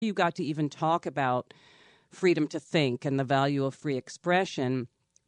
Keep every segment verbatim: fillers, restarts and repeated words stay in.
You got to even talk about freedom to think and the value of free expression.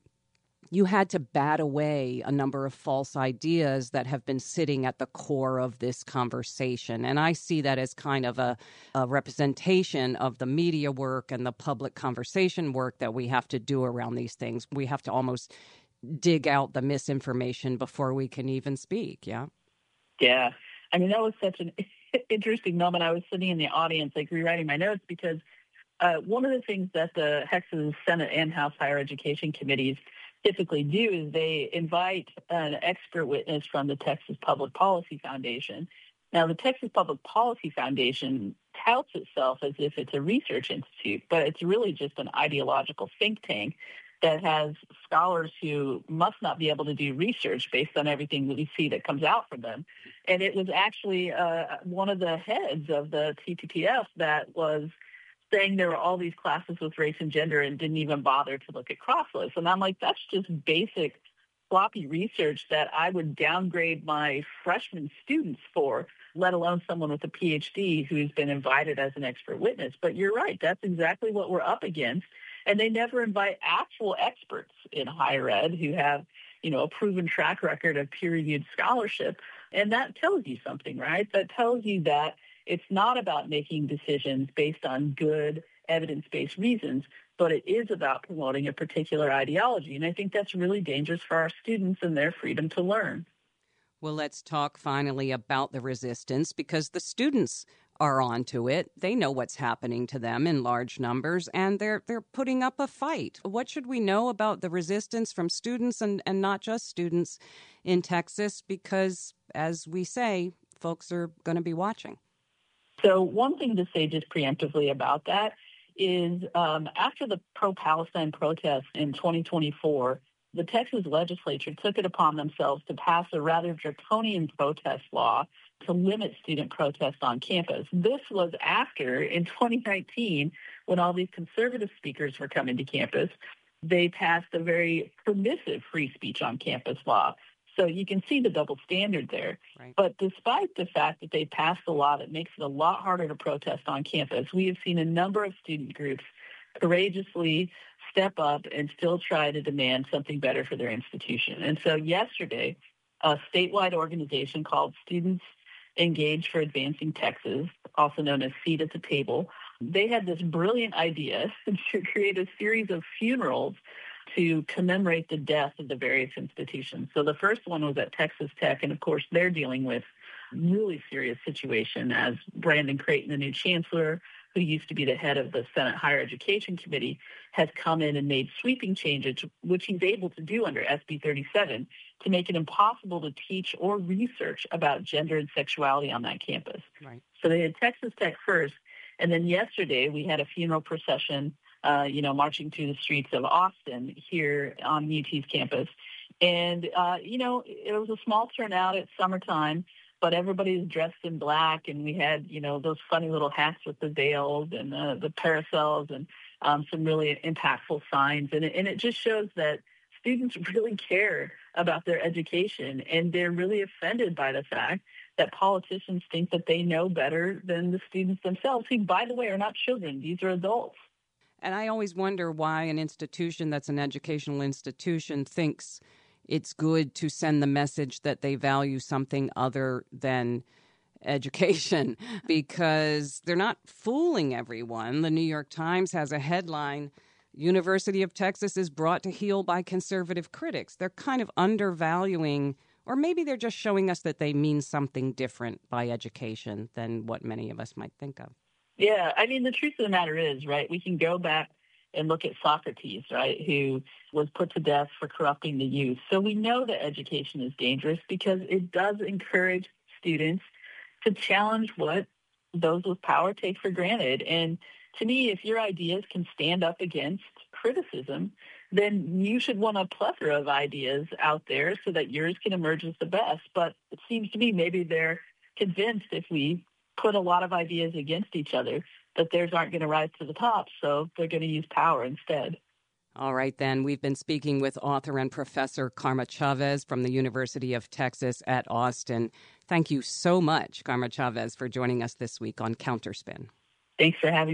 You had to bat away a number of false ideas that have been sitting at the core of this conversation. And I see that as kind of a, a representation of the media work and the public conversation work that we have to do around these things. We have to almost dig out the misinformation before we can even speak, yeah? Yeah. I mean, that was such an interesting moment. I was sitting in the audience, like, rewriting my notes because uh, one of the things that the HECS's Senate and House Higher Education Committees typically do is they invite an expert witness from the Texas Public Policy Foundation. Now, the Texas Public Policy Foundation touts itself as if it's a research institute, but it's really just an ideological think tank that has scholars who must not be able to do research based on everything that we see that comes out from them. And it was actually uh, one of the heads of the T P P F that was saying there were all these classes with race and gender and didn't even bother to look at cross-lists. And I'm like, that's just basic sloppy research that I would downgrade my freshman students for, let alone someone with a P H D who's been invited as an expert witness. But you're right, that's exactly what we're up against. And they never invite actual experts in higher ed who have, you know, a proven track record of peer-reviewed scholarship. And that tells you something, right? That tells you that it's not about making decisions based on good evidence-based reasons, but it is about promoting a particular ideology. And I think that's really dangerous for our students and their freedom to learn. Well, let's talk finally about the resistance, because the students are onto it. They know what's happening to them in large numbers, and they're they're putting up a fight. What should we know about the resistance from students and, and not just students in Texas? Because, as we say, folks are going to be watching. So one thing to say just preemptively about that is um, after the pro-Palestine protests in twenty twenty-four, the Texas legislature took it upon themselves to pass a rather draconian protest law to limit student protests on campus. This was after, in twenty nineteen, when all these conservative speakers were coming to campus, they passed a very permissive free speech on campus law. So you can see the double standard there. Right. But despite the fact that they passed a law that makes it a lot harder to protest on campus, we have seen a number of student groups courageously step up and still try to demand something better for their institution. And so yesterday, a statewide organization called Students Engaged for Advancing Texas, also known as Seat at the Table, they had this brilliant idea to create a series of funerals to commemorate the death of the various institutions. So the first one was at Texas Tech, and of course they're dealing with a really serious situation as Brandon Creighton, the new chancellor, who used to be the head of the Senate Higher Education Committee, has come in and made sweeping changes, which he's able to do under S B thirty-seven, to make it impossible to teach or research about gender and sexuality on that campus. Right. So they had Texas Tech first, and then yesterday we had a funeral procession Uh, you know, marching through the streets of Austin here on U T's campus. And, uh, you know, it was a small turnout at summertime, but everybody's dressed in black. And we had, you know, those funny little hats with the veils and uh, the parasols and um, some really impactful signs. And it, and it just shows that students really care about their education, and they're really offended by the fact that politicians think that they know better than the students themselves, who, by the way, are not children. These are adults. And I always wonder why an institution that's an educational institution thinks it's good to send the message that they value something other than education, because they're not fooling everyone. The New York Times has a headline, University of Texas is brought to heel by conservative critics. They're kind of undervaluing, or maybe they're just showing us that they mean something different by education than what many of us might think of. Yeah, I mean, the truth of the matter is, right, we can go back and look at Socrates, right, who was put to death for corrupting the youth. So we know that education is dangerous because it does encourage students to challenge what those with power take for granted. And to me, if your ideas can stand up against criticism, then you should want a plethora of ideas out there so that yours can emerge as the best. But it seems to me maybe they're convinced if we put a lot of ideas against each other that theirs aren't going to rise to the top, so they're going to use power instead. All right, then. We've been speaking with author and professor Karma Chavez from the University of Texas at Austin. Thank you so much, Karma Chavez, for joining us this week on Counterspin. Thanks for having